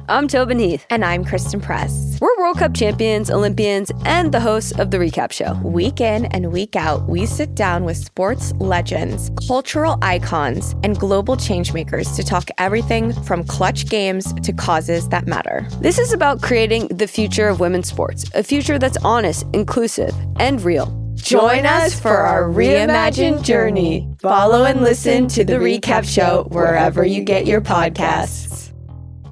I'm Tobin Heath. And I'm Kristen Press. We're World Cup champions, Olympians, and the hosts of The Recap Show. Week in and week out, we sit down with sports legends, cultural icons, and global changemakers to talk everything from clutch games to causes that matter. This is about creating the future of women's sports, a future that's honest, inclusive, and real. Join us for our reimagined journey. Follow and listen to The Recap Show wherever you get your podcasts.